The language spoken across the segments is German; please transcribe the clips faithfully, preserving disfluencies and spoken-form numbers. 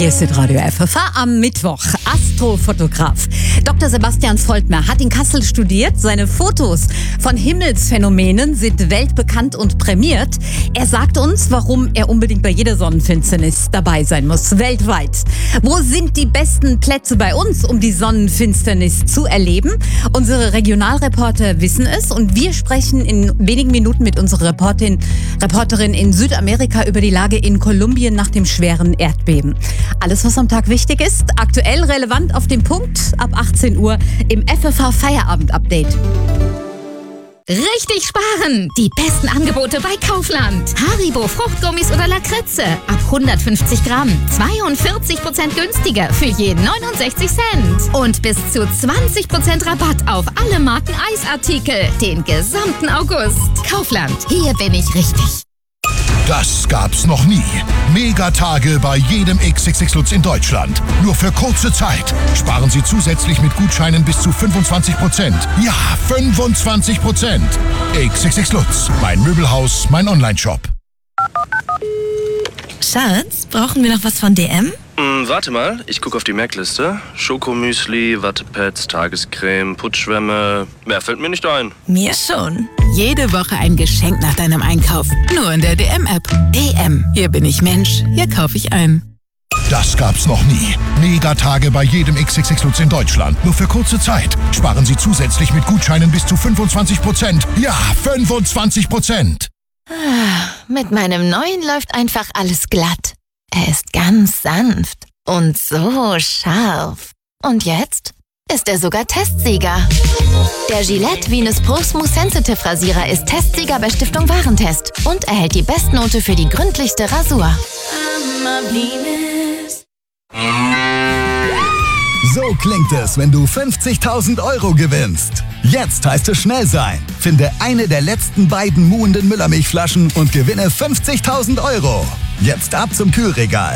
Hier ist Radio F F H am Mittwoch. Astrofotograf Doktor Sebastian Voltmer hat in Kassel studiert. Seine Fotos von Himmelsphänomenen sind weltbekannt und prämiert. Er sagt uns, warum er unbedingt bei jeder Sonnenfinsternis dabei sein muss, weltweit. Wo sind die besten Plätze bei uns, um die Sonnenfinsternis zu erleben? Unsere Regionalreporter wissen es und wir sprechen in wenigen Minuten mit unserer Reporterin, Reporterin in Südamerika über die Lage in Kolumbien nach dem schweren Erdbeben. Alles, was am Tag wichtig ist, aktuell relevant auf den Punkt ab achtzehn Uhr im F F H Feierabend-Update. Richtig sparen! Die besten Angebote bei Kaufland. Haribo Fruchtgummis oder Lakritze ab hundertfünfzig Gramm. zweiundvierzig Prozent günstiger für je neunundsechzig Cent. Und bis zu zwanzig Prozent Rabatt auf alle Marken Eisartikel. Den gesamten August. Kaufland, hier bin ich richtig. Das gab's noch nie. Megatage bei jedem X X X Lutz in Deutschland. Nur für kurze Zeit. Sparen Sie zusätzlich mit Gutscheinen bis zu fünfundzwanzig Prozent. Ja, fünfundzwanzig Prozent. X X X Lutz. Mein Möbelhaus, mein Onlineshop. Schatz, brauchen wir noch was von D M? Hm, warte mal, ich gucke auf die Merkliste. Schokomüsli, Wattepads, Tagescreme, Putzschwämme. Mehr fällt mir nicht ein. Mir schon. Jede Woche ein Geschenk nach deinem Einkauf. Nur in der D M-App. D M. Hier bin ich Mensch. Hier kaufe ich ein. Das gab's noch nie. Megatage bei jedem X X X Lutz in Deutschland. Nur für kurze Zeit. Sparen Sie zusätzlich mit Gutscheinen bis zu fünfundzwanzig Prozent. Ja, fünfundzwanzig Prozent. Mit meinem neuen läuft einfach alles glatt. Er ist ganz sanft und so scharf. Und jetzt ist er sogar Testsieger. Der Gillette Venus Pro Smooth Sensitive Rasierer ist Testsieger bei Stiftung Warentest und erhält die Bestnote für die gründlichste Rasur. So klingt es, wenn du fünfzigtausend Euro gewinnst. Jetzt heißt es schnell sein. Finde eine der letzten beiden muhenden Müllermilchflaschen und gewinne fünfzigtausend Euro. Jetzt ab zum Kühlregal.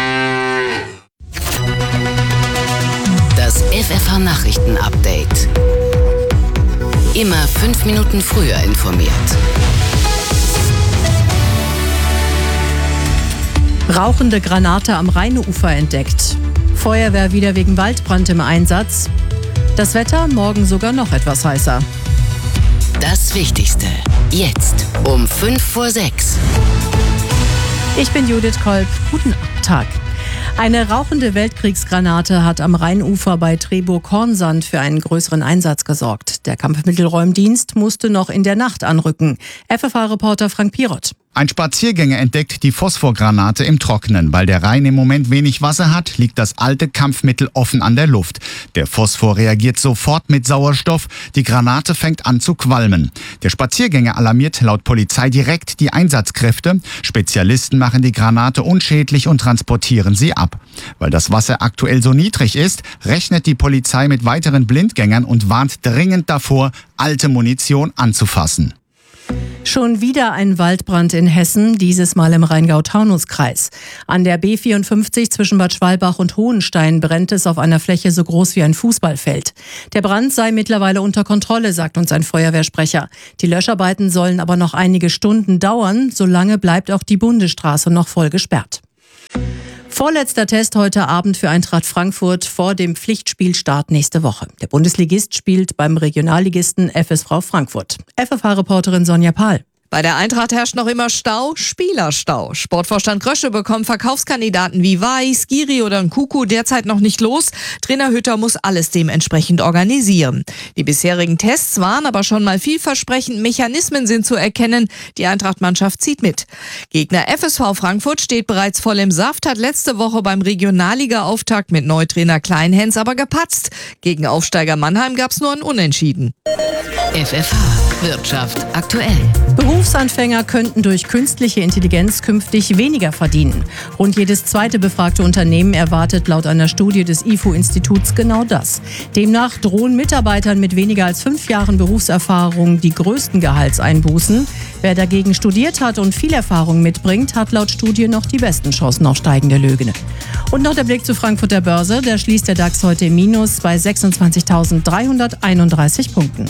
Das F F H-Nachrichten-Update. Immer fünf Minuten früher informiert. Rauchende Granate am Rheinufer entdeckt. Feuerwehr wieder wegen Waldbrand im Einsatz. Das Wetter morgen sogar noch etwas heißer. Das Wichtigste. Jetzt um fünf vor sechs. Ich bin Judith Kolb. Guten Tag. Eine rauchende Weltkriegsgranate hat am Rheinufer bei Trebow-Kornsand für einen größeren Einsatz gesorgt. Der Kampfmittelräumdienst musste noch in der Nacht anrücken. F F H-Reporter Frank Pirot. Ein Spaziergänger entdeckt die Phosphorgranate im Trockenen. Weil der Rhein im Moment wenig Wasser hat, liegt das alte Kampfmittel offen an der Luft. Der Phosphor reagiert sofort mit Sauerstoff. Die Granate fängt an zu qualmen. Der Spaziergänger alarmiert laut Polizei direkt die Einsatzkräfte. Spezialisten machen die Granate unschädlich und transportieren sie ab. Weil das Wasser aktuell so niedrig ist, rechnet die Polizei mit weiteren Blindgängern und warnt dringend davor, alte Munition anzufassen. Schon wieder ein Waldbrand in Hessen, dieses Mal im Rheingau-Taunus-Kreis. An der B vierundfünfzig zwischen Bad Schwalbach und Hohenstein brennt es auf einer Fläche so groß wie ein Fußballfeld. Der Brand sei mittlerweile unter Kontrolle, sagt uns ein Feuerwehrsprecher. Die Löscharbeiten sollen aber noch einige Stunden dauern. Solange bleibt auch die Bundesstraße noch voll gesperrt. Vorletzter Test heute Abend für Eintracht Frankfurt vor dem Pflichtspielstart nächste Woche. Der Bundesligist spielt beim Regionalligisten F S V Frankfurt. F F H-Reporterin Sonja Pahl. Bei der Eintracht herrscht noch immer Stau, Spielerstau. Sportvorstand Krösche bekommt Verkaufskandidaten wie Weiß, Giri oder Nkuku derzeit noch nicht los. Trainer Hütter muss alles dementsprechend organisieren. Die bisherigen Tests waren aber schon mal vielversprechend. Mechanismen sind zu erkennen. Die Eintracht-Mannschaft zieht mit. Gegner F S V Frankfurt steht bereits voll im Saft, hat letzte Woche beim Regionalliga-Auftakt mit Neutrainer Kleinhens aber gepatzt. Gegen Aufsteiger Mannheim gab es nur ein Unentschieden. F F H Wirtschaft aktuell. Berufsanfänger könnten durch künstliche Intelligenz künftig weniger verdienen. Rund jedes zweite befragte Unternehmen erwartet laut einer Studie des I F O-Instituts genau das. Demnach drohen Mitarbeitern mit weniger als fünf Jahren Berufserfahrung die größten Gehaltseinbußen. Wer dagegen studiert hat und viel Erfahrung mitbringt, hat laut Studie noch die besten Chancen auf steigende Löhne. Und noch der Blick zur Frankfurter Börse. Da schließt der DAX heute im Minus bei sechsundzwanzigtausenddreihunderteinunddreißig Punkten.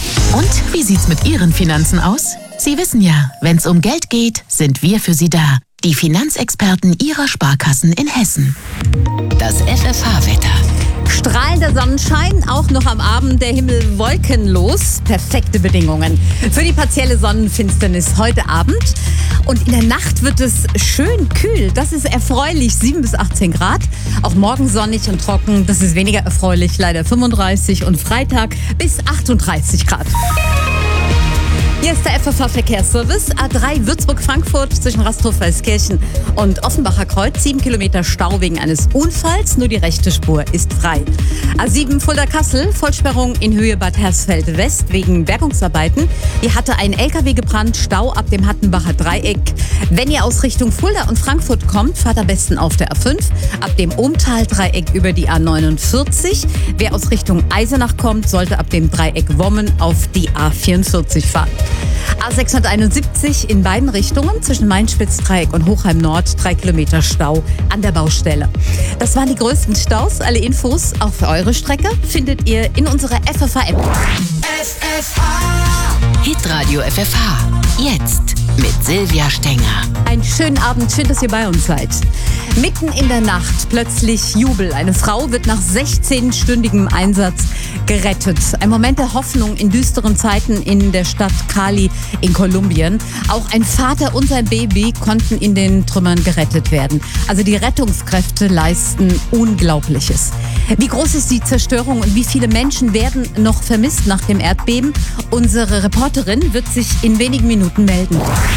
Und wie sieht's mit Ihren Finanzen aus? Sie wissen ja, wenn's um Geld geht, sind wir für Sie da. Die Finanzexperten Ihrer Sparkassen in Hessen. Das F F H-Wetter. Strahlender Sonnenschein, auch noch am Abend der Himmel wolkenlos. Perfekte Bedingungen für die partielle Sonnenfinsternis heute Abend. Und in der Nacht wird es schön kühl. Das ist erfreulich, sieben bis achtzehn Grad. Auch morgen sonnig und trocken. Das ist weniger erfreulich, leider fünfunddreißig. Und Freitag bis achtunddreißig Grad. Hier ist der F F H-Verkehrsservice. A drei Würzburg-Frankfurt zwischen Rastorf-Weißkirchen und Offenbacher Kreuz. Sieben Kilometer Stau wegen eines Unfalls. Nur die rechte Spur ist frei. A sieben Fulda-Kassel. Vollsperrung in Höhe Bad Hersfeld-West wegen Bergungsarbeiten. Hier hatte ein L K W gebrannt. Stau ab dem Hattenbacher Dreieck. Wenn ihr aus Richtung Fulda und Frankfurt kommt, fahrt am besten auf der A fünf. Ab dem Ohmtal-Dreieck über die A neunundvierzig. Wer aus Richtung Eisenach kommt, sollte ab dem Dreieck Wommen auf die A vierundvierzig fahren. A sechshunderteinundsiebzig in beiden Richtungen zwischen Mainspitz-Dreieck und Hochheim Nord. Drei Kilometer Stau an der Baustelle. Das waren die größten Staus. Alle Infos auch für eure Strecke findet ihr in unserer F F H-App. F F H. Hitradio F F H. Jetzt mit Silvia Stenger. Einen schönen Abend, schön, dass ihr bei uns seid. Mitten in der Nacht plötzlich Jubel. Eine Frau wird nach sechzehnstündigem Einsatz gerettet. Ein Moment der Hoffnung in düsteren Zeiten in der Stadt Cali in Kolumbien. Auch ein Vater und sein Baby konnten in den Trümmern gerettet werden. Also die Rettungskräfte leisten Unglaubliches. Wie groß ist die Zerstörung und wie viele Menschen werden noch vermisst nach dem Erdbeben? Unsere Reporterin wird sich in wenigen Minuten melden.